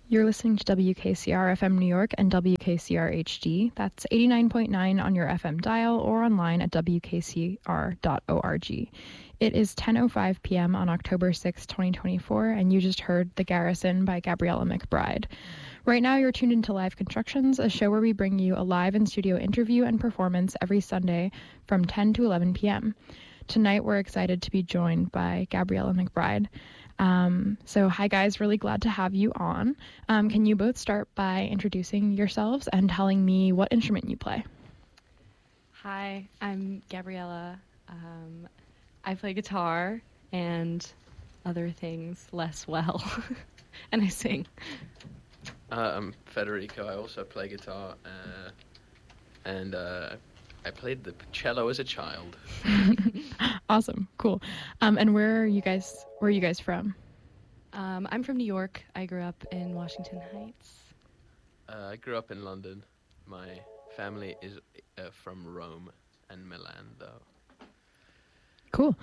You're listening to WKCR FM New York and WKCR HD. That's 89.9 on your FM dial or online at wkcr.org. It is 10:05 p.m. on October 6, 2024, and you just heard The Garrison by Gabriella McBride. Right now, you're tuned into Live Constructions, a show where we bring you a live in-studio interview and performance every Sunday from 10 to 11 p.m. Tonight, we're excited to be joined by Gabriella McBride. So hi guys, really glad to have you on. Can you both start by introducing yourselves and telling me what instrument you play? Hi, I'm Gabriella. I play guitar and other things less well, and I sing. I'm Federico. I also play guitar, and I played the cello as a child. Awesome, cool. And where are you guys from? I'm from New York. I grew up in Washington Heights. I grew up in London. My family is from Rome and Milan, though. Cool.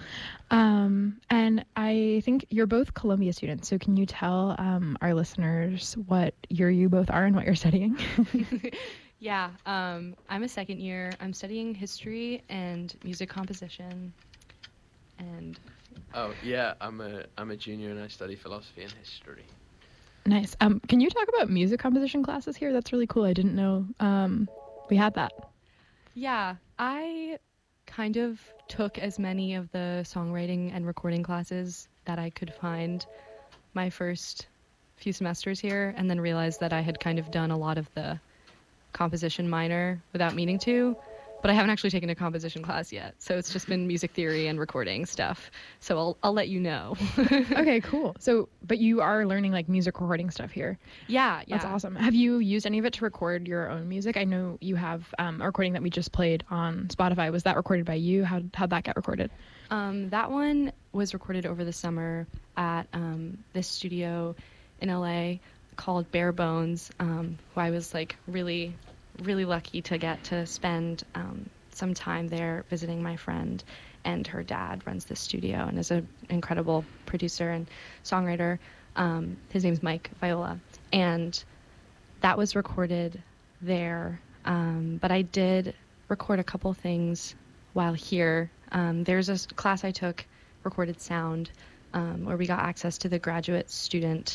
And I think you're both Columbia students, so can you tell our listeners what year you both are and what you're studying? Yeah, I'm a second year. I'm studying history and music composition. And oh yeah, I'm a junior and I study philosophy and history. Nice. Can you talk about music composition classes here? That's really cool. I didn't know we had that. Yeah, I kind of took as many of the songwriting and recording classes that I could find my first few semesters here, and then realized that I had kind of done a lot of the composition minor without meaning to, but I haven't actually taken a composition class yet, so it's just been music theory and recording stuff, so I'll let you know. Okay, cool. So but you are learning like music recording stuff here. Yeah. That's awesome. Have you used any of it to record your own music? I know you have a recording that we just played on Spotify. Was that recorded by you? How'd that get recorded? That one was recorded over the summer at this studio in LA called Bare Bones, who I was like really lucky to get to spend some time there visiting my friend, and her dad runs this studio and is an incredible producer and songwriter. His name's Mike Viola, and that was recorded there, but I did record a couple things while here. There's a class I took, recorded sound, where we got access to the graduate student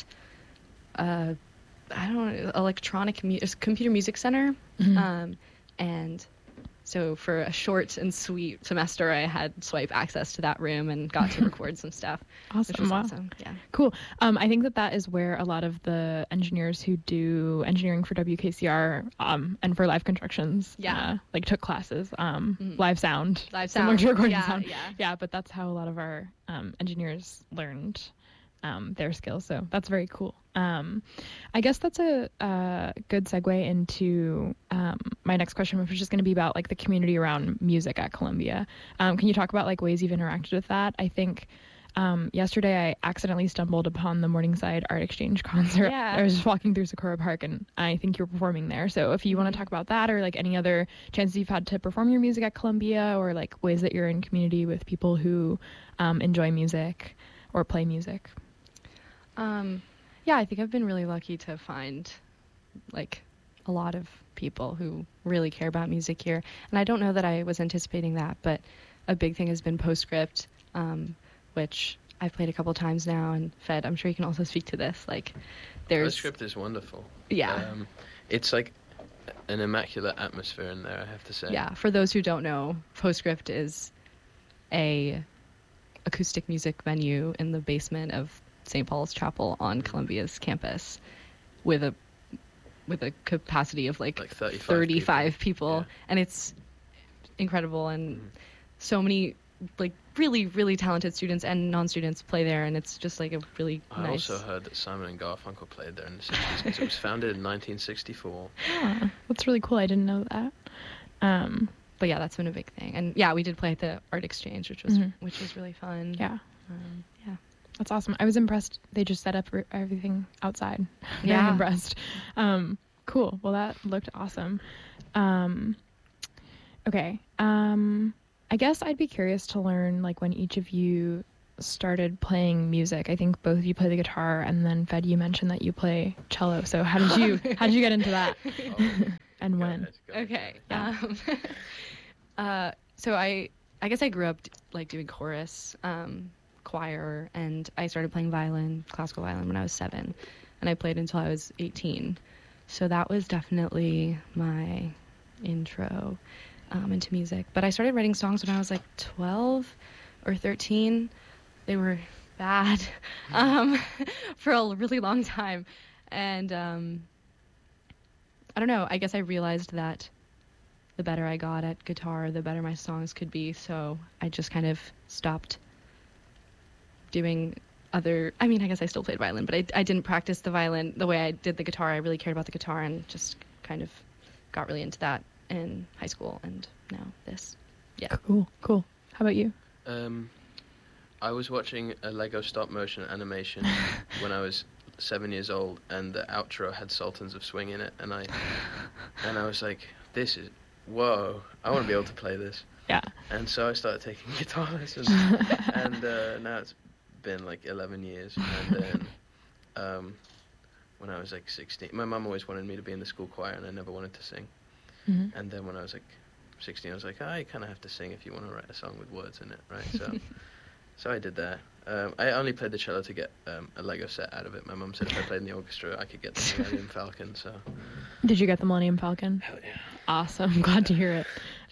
electronic computer music center. Mm-hmm. And so for a short and sweet semester, I had swipe access to that room and got to record some stuff. Awesome. Which was wow. Awesome. Yeah. Cool. I think that is where a lot of the engineers who do engineering for WKCR and for Live Constructions like took classes, live sound. Similar to recording sound. Yeah, but that's how a lot of our engineers learned their skills, so that's very cool. I guess that's a good segue into my next question, which is just going to be about like the community around music at Columbia. Can you talk about like ways you've interacted with that? I think yesterday I accidentally stumbled upon the Morningside Art Exchange concert. Yeah. I was just walking through Sakura Park and I think you're performing there. So if you want to talk about that, or like any other chances you've had to perform your music at Columbia, or like ways that you're in community with people who enjoy music or play music. Yeah, I think I've been really lucky to find like a lot of people who really care about music here. And I don't know that I was anticipating that, but a big thing has been Postscript, which I've played a couple times now. And Fed, I'm sure you can also speak to this. Like, there's Postscript is wonderful. Yeah. It's like an immaculate atmosphere in there, I have to say. Yeah, for those who don't know, Postscript is a acoustic music venue in the basement of St. Paul's Chapel on Columbia's campus with a capacity of like 35 people. Yeah. And it's incredible, and so many like really talented students and non-students play there, and it's just like a really nice... I also heard that Simon and Garfunkel played there in the 60s because it was founded in 1964. Yeah, that's really cool. I didn't know that. But yeah, that's been a big thing. And yeah, we did play at the Art Exchange, which was really fun. Yeah. Yeah. That's awesome. I was impressed. They just set up everything outside. Yeah. Very impressed. Cool. Well, that looked awesome. Okay. I guess I'd be curious to learn like when each of you started playing music? I think both of you play the guitar, and then Fed, you mentioned that you play cello. So how did you get into that? And when? Okay. So I guess I grew up like doing chorus, choir, and I started playing violin, classical violin, when I was 7, and I played until I was 18. So that was definitely my intro into music. But I started writing songs when I was like 12 or 13. They were bad for a really long time. And I don't know, I guess I realized that the better I got at guitar, the better my songs could be. So I just kind of stopped doing I guess I still played violin, but I didn't practice the violin the way I did the guitar. I really cared about the guitar and just kind of got really into that in high school, and now this. Yeah. Cool. How about you? I was watching a Lego stop motion animation when I was 7 years old, and the outro had Sultans of Swing in it, and I was like, whoa, I want to be able to play this. Yeah. And so I started taking guitar lessons, and now it's been like 11 years. And then when I was like 16, my mum always wanted me to be in the school choir, and I never wanted to sing. Mm-hmm. And then when I was like 16, I was like, you kind of have to sing if you want to write a song with words in it, right? So I did that. I only played the cello to get a Lego set out of it. My mum said if I played in the orchestra, I could get the Millennium Falcon. So. Did you get the Millennium Falcon? Hell yeah. Awesome. I'm glad to hear it.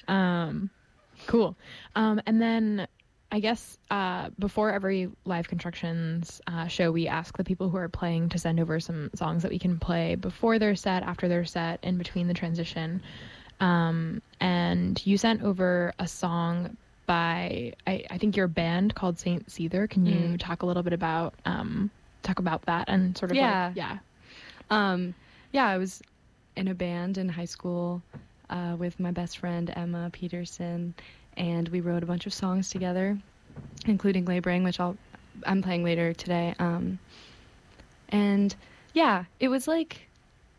Cool. And then I guess before every Live Constructions show, we ask the people who are playing to send over some songs that we can play before their set, after their set, in between the transition. And you sent over a song by, I think, your band called Saint Seether. Can you talk a little bit about that and sort of Yeah, I was in a band in high school with my best friend Emma Peterson, and we wrote a bunch of songs together, including Laboring, which I'm playing later today. And yeah, it was like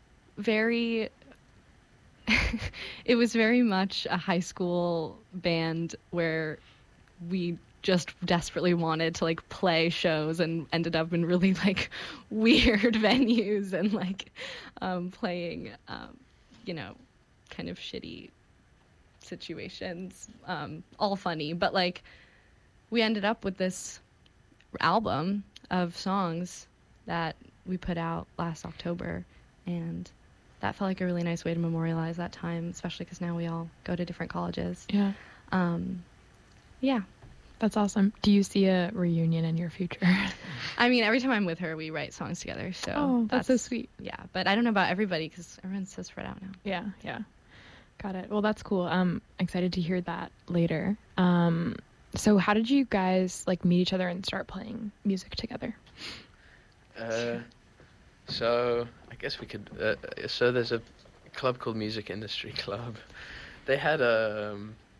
it was very much a high school band where we just desperately wanted to like play shows, and ended up in really like weird venues and like playing kind of shitty situations, all funny, but like we ended up with this album of songs that we put out last October, and that felt like a really nice way to memorialize that time, especially because now we all go to different colleges. Yeah. Yeah. That's awesome. Do you see a reunion in your future? I mean, every time I'm with her, we write songs together. So that's so sweet. Yeah, but I don't know about everybody because everyone's so spread out now. Yeah. Got it. Well, that's cool. I'm excited to hear that later. So how did you guys like meet each other and start playing music together? So I guess we could. So there's a club called Music Industry Club. They had a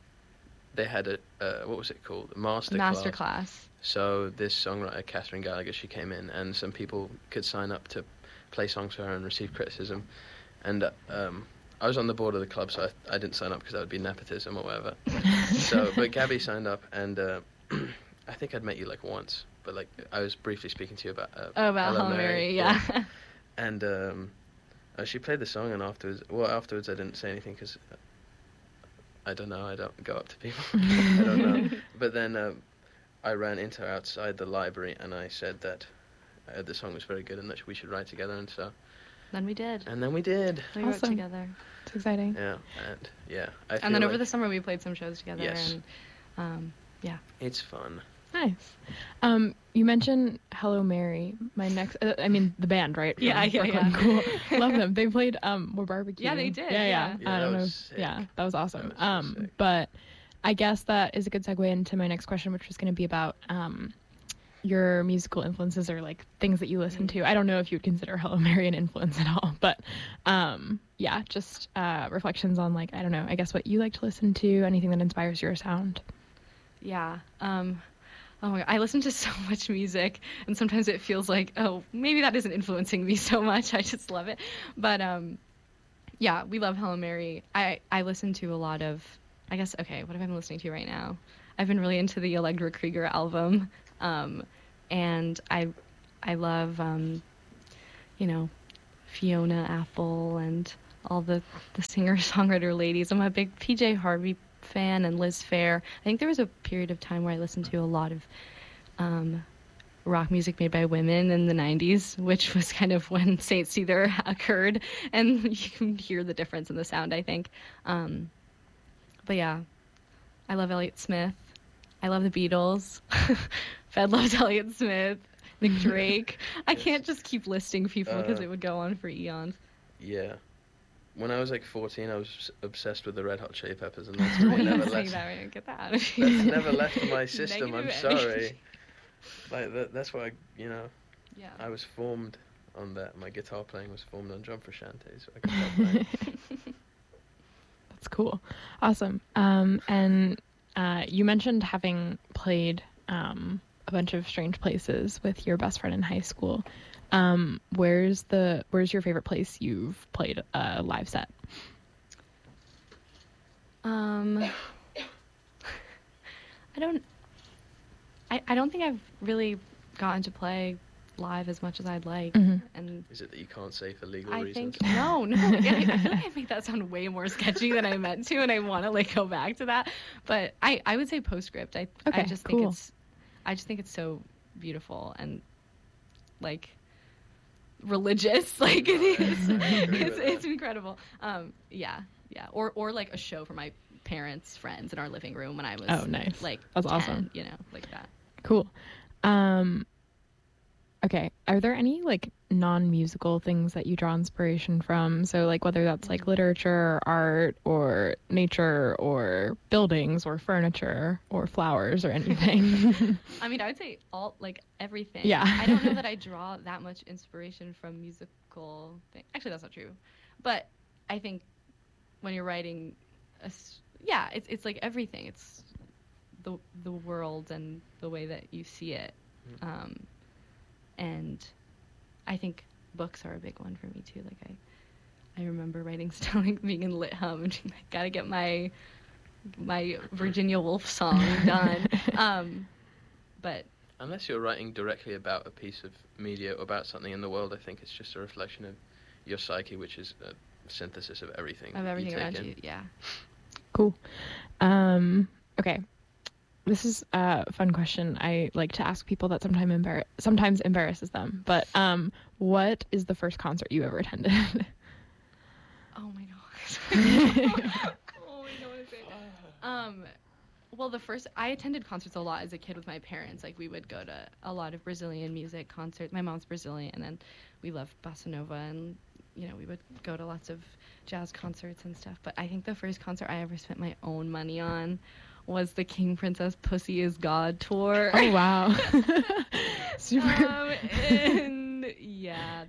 what was it called? A master class. So this songwriter, Catherine Gallagher, she came in, and some people could sign up to play songs for her and receive criticism. And I was on the board of the club, so I didn't sign up because that would be nepotism or whatever. But Gabby signed up, and I think I'd met you like once, but like I was briefly speaking to you about Hello Mary, yeah. And she played the song, and afterwards I didn't say anything because I don't know, I don't go up to people. I don't know. But then I ran into her outside the library, and I said that the song was very good and that we should write together, and so. Then we did. We wrote together. It's exciting. Yeah, and yeah. And then over the summer we played some shows together. Yes. And yeah. It's fun. Nice. You mentioned Hello Mary. My next, the band, right? Yeah. Cool. Love them. They played We're Barbecuing. Yeah, they did. Yeah. I don't know. Sick. Yeah, that was awesome. That was so sick. But I guess that is a good segue into my next question, which was going to be about your musical influences or like things that you listen to. I don't know if you would consider Hello Mary an influence at all, but just reflections on like, I don't know, I guess what you like to listen to, anything that inspires your sound. Yeah. Oh my God, I listen to so much music, and sometimes it feels like, oh, maybe that isn't influencing me so much. I just love it. But yeah, we love Hello Mary. I listen to a lot of, I guess, okay, what have I been listening to right now? I've been really into the Allegra Krieger album. And I love, Fiona Apple and all the singer-songwriter ladies. I'm a big PJ Harvey fan and Liz Phair. I think there was a period of time where I listened to a lot of rock music made by women in the 90s, which was kind of when Saint Seether occurred, and you can hear the difference in the sound, I think. But yeah, I love Elliott Smith. I love the Beatles. Fed loves Elliott Smith. Nick Drake. I can't just keep listing people because it would go on for eons. Yeah. When I was like 14, I was obsessed with the Red Hot Chili Peppers, and that's never left. Get that. That's never left my system. I'm sorry. Like that's why Yeah. I was formed on that. My guitar playing was formed on John Frusciante, so I could start playing. That's cool. Awesome. And you mentioned having played a bunch of strange places with your best friend in high school. Where's your favorite place you've played a live set? I don't think I've really gotten to play live as much as I'd like. Mm-hmm. And is it that you can't say for legal reasons? No. I feel like I made that sound way more sketchy than I meant to, and I want to go back to that. But I would say Postscript. I just think it's so beautiful and religious. It is. It's incredible. Yeah. Or a show for my parents' friends in our living room when I was nice. That's 10, awesome. Like that. Cool. Okay. Are there any non-musical things that you draw inspiration from? So whether that's literature or art or nature or buildings or furniture or flowers or anything. I mean, I would say all everything. Yeah. I don't know that I draw that much inspiration from musical things. Actually, that's not true. But I think when you're writing, it's everything. It's the world and the way that you see it. And I think books are a big one for me too. I remember writing stuff being in Lit Hum and I gotta get my Virginia Woolf song done. But unless you're writing directly about a piece of media or about something in the world, I think it's just a reflection of your psyche, which is a synthesis of everything. Of everything around you, yeah. Cool. Okay. This is a fun question I like to ask people that sometimes embarrasses them. But what is the first concert you ever attended? Oh my gosh. Well, I attended concerts a lot as a kid with my parents. We would go to a lot of Brazilian music concerts. My mom's Brazilian, and then we loved bossa nova, and we would go to lots of jazz concerts and stuff. But I think the first concert I ever spent my own money on was the King Princess Pussy is God tour. Oh, wow. Super. And yeah,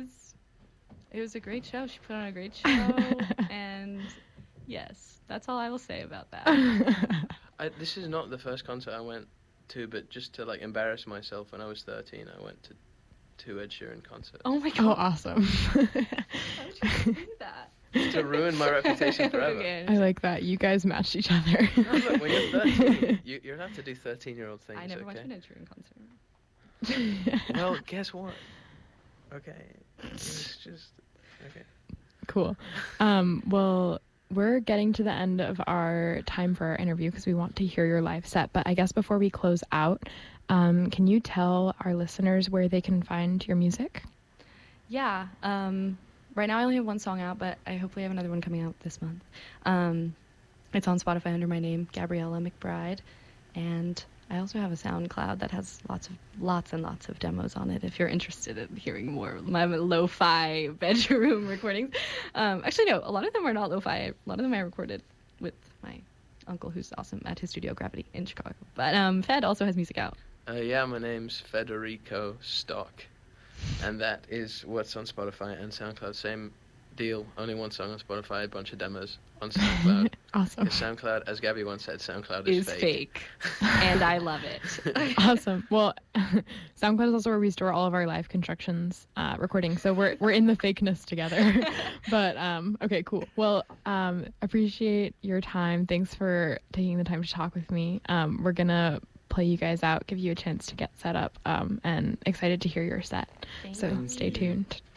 it was a great show. She put on a great show. And yes, that's all I will say about that. This is not the first concert I went to, but just to embarrass myself, when I was 13, I went to 2 Ed Sheeran concerts. Oh my God. Oh, awesome. How did you do that? To ruin my reputation forever. Okay. I like that. You guys matched each other. No, look, when you're 13, you're allowed to do 13-year-old things. I never went okay? to an Ed Sheeran concert. Well, guess what? Okay. It's just... Okay. Cool. Well, we're getting to the end of our time for our interview because we want to hear your live set. But I guess before we close out, can you tell our listeners where they can find your music? Yeah. Right now I only have one song out, but I hopefully have another one coming out this month. It's on Spotify under my name, Gabriella McBride, and I also have a SoundCloud that has lots and lots of demos on it if you're interested in hearing more of my lo-fi bedroom recordings. Actually, no, a lot of them are not lo-fi. A lot of them I recorded with my uncle, who's awesome, at his studio, Gravity, in Chicago. But Fed also has music out. Yeah, my name's Federico Stock. And that is what's on Spotify and SoundCloud. Same deal. Only one song on Spotify, a bunch of demos on SoundCloud. Awesome. Because SoundCloud, as Gabby once said, SoundCloud is fake. And I love it. Awesome. Well, SoundCloud is also where we store all of our live constructions recordings. So we're in the fakeness together. But okay, cool. Well, appreciate your time. Thanks for taking the time to talk with me. We're gonna play you guys out, give you a chance to get set up, and excited to hear your set. So stay tuned.